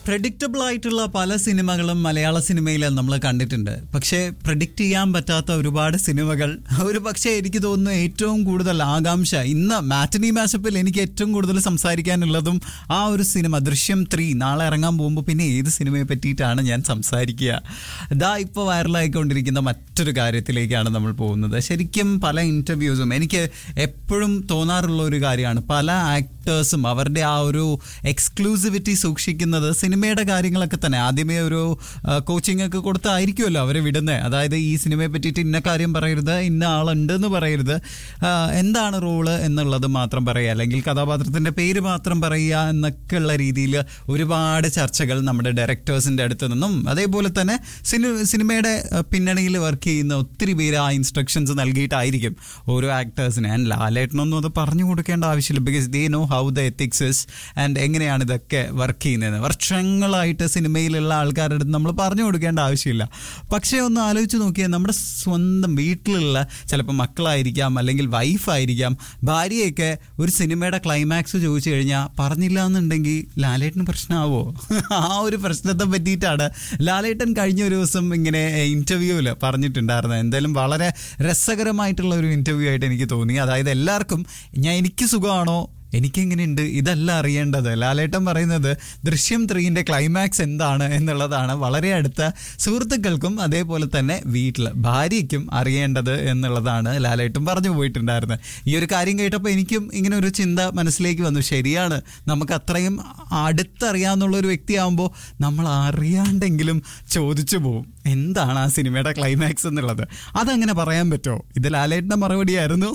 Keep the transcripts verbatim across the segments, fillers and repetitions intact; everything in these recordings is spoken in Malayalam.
പ്രഡിക്റ്റബിൾ ആയിട്ടുള്ള പല സിനിമകളും മലയാള സിനിമയിൽ നമ്മൾ കണ്ടിട്ടുണ്ട്. പക്ഷേ പ്രഡിക്റ്റ് ചെയ്യാൻ പറ്റാത്ത ഒരുപാട് സിനിമകൾ. ഒരു പക്ഷേ എനിക്ക് തോന്നുന്നു ഏറ്റവും കൂടുതൽ ആകാംക്ഷ ഇന്ന് മാറ്റനി മാഷപ്പിൽ എനിക്ക് ഏറ്റവും കൂടുതൽ സംസാരിക്കാനുള്ളതും ആ ഒരു സിനിമ ദൃശ്യം ത്രീ നാളെ ഇറങ്ങാൻ പോകുമ്പോൾ പിന്നെ ഏത് സിനിമയെ പറ്റിയിട്ടാണ് ഞാൻ സംസാരിക്കുക. ഇതാ ഇപ്പോൾ വൈറലായിക്കൊണ്ടിരിക്കുന്ന മറ്റൊരു കാര്യത്തിലേക്കാണ് നമ്മൾ പോകുന്നത്. ശരിക്കും പല ഇൻ്റർവ്യൂസും എനിക്ക് എപ്പോഴും തോന്നാറുള്ള ഒരു കാര്യമാണ്, പല ആക്ടേഴ്സും അവരുടെ ആ ഒരു എക്സ്ക്ലൂസിവിറ്റി സൂക്ഷിക്കുന്നത് സിനിമയുടെ കാര്യങ്ങളൊക്കെ തന്നെ. ആദ്യമേ ഒരു കോച്ചിങ് ഒക്കെ കൊടുത്തായിരിക്കുമല്ലോ അവരെ വിടുന്നത്. അതായത് ഈ സിനിമയെ പറ്റിയിട്ട് ഇന്ന കാര്യം പറയരുത്, ഇന്ന ആളുണ്ടെന്ന് പറയരുത്, എന്താണ് റോള് എന്നുള്ളത് മാത്രം പറയുക, അല്ലെങ്കിൽ കഥാപാത്രത്തിൻ്റെ പേര് മാത്രം പറയുക എന്നൊക്കെ ഉള്ള രീതിയിൽ ഒരുപാട് ചർച്ചകൾ നമ്മുടെ ഡയറക്ടേഴ്സിൻ്റെ അടുത്ത് നിന്നും അതേപോലെ തന്നെ സിനി സിനിമയുടെ പിന്നണിയിൽ വർക്ക് ചെയ്യുന്ന ഒത്തിരി പേര് ആ ഇൻസ്ട്രക്ഷൻസ് നൽകിയിട്ടായിരിക്കും ഓരോ ആക്ടേഴ്സിന്. ആൻഡ് ലാലേട്ടനൊന്നും അത് പറഞ്ഞു കൊടുക്കേണ്ട ആവശ്യമില്ല, because they know how the ethics is and എങ്ങനെയാണ് ഇതൊക്കെ വർക്ക് ചെയ്യുന്നത്. വർഷങ്ങളായിട്ട് സിനിമയിലുള്ള ആൾക്കാരുടെ അടുത്ത് നമ്മൾ പറഞ്ഞു കൊടുക്കേണ്ട ആവശ്യമില്ല. പക്ഷേ ഒന്ന് ആലോചിച്ച് നോക്കിയാൽ നമ്മുടെ സ്വന്തം വീട്ടിലുള്ള ചിലപ്പോൾ മക്കളായിരിക്കാം, അല്ലെങ്കിൽ വൈഫായിരിക്കാം, ഭാര്യയൊക്കെ ഒരു സിനിമയുടെ ക്ലൈമാക്സ് ചോദിച്ചു കഴിഞ്ഞാൽ പറഞ്ഞില്ല എന്നുണ്ടെങ്കിൽ ലാലേട്ടന് പ്രശ്നമാവോ? ആ ഒരു പ്രശ്നത്തെ പറ്റിയിട്ടാണ് ലാലേട്ടൻ കഴിഞ്ഞ ഒരു ദിവസം ഇങ്ങനെ ഇൻ്റർവ്യൂവിൽ പറഞ്ഞിട്ടുണ്ടായിരുന്നത്. എന്തായാലും വളരെ രസകരമായിട്ടുള്ള ഒരു ഇൻ്റർവ്യൂ ആയിട്ട് എനിക്ക് തോന്നി. അതായത് എല്ലാവർക്കും ഞാൻ എനിക്ക് സുഖമാണോ, എനിക്കെങ്ങനെയുണ്ട്, ഇതല്ല അറിയേണ്ടത്. ലാലേട്ടൻ പറയുന്നത് ദൃശ്യം ത്രീൻ്റെ ക്ലൈമാക്സ് എന്താണ് എന്നുള്ളതാണ് വളരെ അടുത്ത സുഹൃത്തുക്കൾക്കും അതേപോലെ തന്നെ വീട്ടിൽ ഭാര്യയ്ക്കും അറിയേണ്ടത് എന്നുള്ളതാണ് ലാലേട്ടൻ പറഞ്ഞു പോയിട്ടുണ്ടായിരുന്നത്. ഈ ഒരു കാര്യം കേട്ടപ്പോൾ എനിക്കും ഇങ്ങനെ ഒരു ചിന്ത മനസ്സിലേക്ക് വന്നു. ശരിയാണ്, നമുക്ക് അത്രയും അടുത്തറിയാവുന്നുള്ള ഒരു വ്യക്തിയാകുമ്പോൾ നമ്മൾ അറിയാണ്ടെങ്കിലും ചോദിച്ചു പോവും എന്താണ് ആ സിനിമയുടെ ക്ലൈമാക്സ് എന്നുള്ളത്. അതങ്ങനെ പറയാൻ പറ്റുമോ? ഇത് ലാലേട്ടൻ്റെ മറുപടിയായിരുന്നു.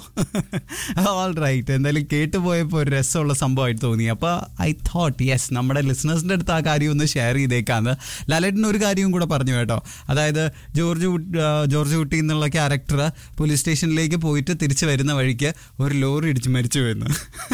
ഓൾ റൈറ്റ്, എന്തായാലും കേട്ടുപോയപ്പോൾ ഒരു രസമുള്ള സംഭവമായിട്ട് തോന്നി. അപ്പോൾ ഐ തോട്ട് യെസ്, നമ്മുടെ ലിസണേഴ്സിൻ്റെ അടുത്ത് ആ കാര്യം ഒന്ന് ഷെയർ ചെയ്തേക്കാന്ന്. ലാലേട്ടൻ ഒരു കാര്യവും കൂടെ പറഞ്ഞു കേട്ടോ. അതായത് ജോർജ് ജോർജ് കുട്ടി എന്നുള്ള ക്യാരക്ടർ പോലീസ് സ്റ്റേഷനിലേക്ക് പോയിട്ട് തിരിച്ച് വരുന്ന വഴിക്ക് ഒരു ലോറി ഇടിച്ച് മരിച്ചു വരുന്നു.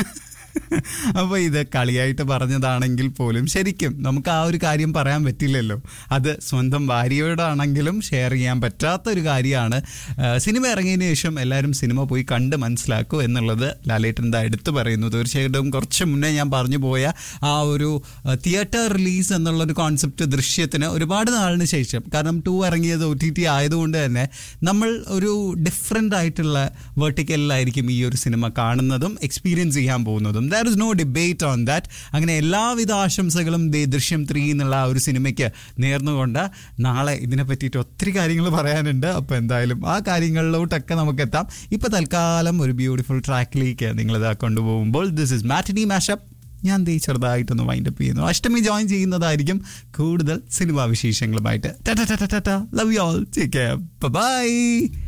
അപ്പോൾ ഇത് കളിയായിട്ട് പറഞ്ഞതാണെങ്കിൽ പോലും ശരിക്കും നമുക്ക് ആ ഒരു കാര്യം പറയാൻ പറ്റില്ലല്ലോ. അത് സ്വന്തം ഭാര്യയോടാണെങ്കിലും ഷെയർ ചെയ്യാൻ പറ്റാത്തൊരു കാര്യമാണ്. സിനിമ ഇറങ്ങിയതിന് ശേഷം എല്ലാവരും സിനിമ പോയി കണ്ട് മനസ്സിലാക്കൂ എന്നുള്ളത് ലാലേട്ടൻ്റെ എടുത്ത് പറയുന്നു. തീർച്ചയായിട്ടും കുറച്ച് മുന്നേ ഞാൻ പറഞ്ഞു പോയ ആ ഒരു തിയേറ്റർ റിലീസ് എന്നുള്ളൊരു കോൺസെപ്റ്റ് ദൃശ്യത്തിന് ഒരുപാട് നാളിന് ശേഷം, കാരണം ടു ഇറങ്ങിയത് ഒ ടി ടി ആയതുകൊണ്ട് തന്നെ നമ്മൾ ഒരു ഡിഫറെൻ്റ് ആയിട്ടുള്ള വെർട്ടിക്കലിലായിരിക്കും ഈ ഒരു സിനിമ കാണുന്നതും എക്സ്പീരിയൻസ് ചെയ്യാൻ പോകുന്നതും. There is no debate on that. അങ്ങനെ എല്ലാവിധ ആശംസകളും ദേ ദൃശ്യം ത്രീ എന്നുള്ള ആ ഒരു സിനിമയ്ക്ക് നേർന്നുകൊണ്ട് നാളെ ഇതിനെ പറ്റിയിട്ട് ഒത്തിരി കാര്യങ്ങൾ പറയാനുണ്ട്. അപ്പോൾ എന്തായാലും ആ കാര്യങ്ങളിലോട്ടൊക്കെ നമുക്ക് എത്താം. ഇപ്പോൾ തൽക്കാലം ഒരു ബ്യൂട്ടിഫുൾ ട്രാക്കിലേക്ക് നിങ്ങളിതാ കൊണ്ടുപോകുമ്പോൾ ദിസ് ഇസ് മാറ്റിനി മാഷപ്പ്. ഞാൻ ദേ ചെറുതായിട്ടൊന്ന് വൈൻഡപ്പ് ചെയ്യുന്നു. അഷ്ടമി ജോയിൻ ചെയ്യുന്നതായിരിക്കും കൂടുതൽ cinema വിശേഷങ്ങളുമായിട്ട്. Love you all, take care, by.